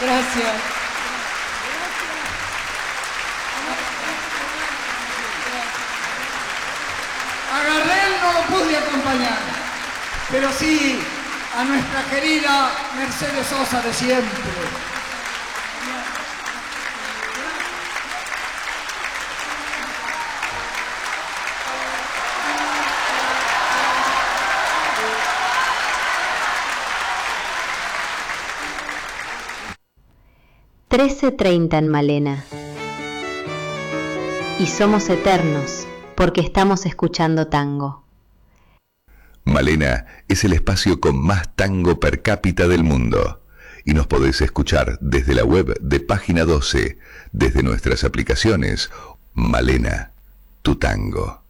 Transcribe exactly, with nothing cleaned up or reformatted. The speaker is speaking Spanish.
Gracias. A Gardel no lo pude acompañar, pero sí a nuestra querida Mercedes Sosa de siempre. trece treinta en Malena. Y somos eternos porque estamos escuchando tango. Malena es el espacio con más tango per cápita del mundo. Y nos podés escuchar desde la web de Página doce, desde nuestras aplicaciones. Malena, tu tango.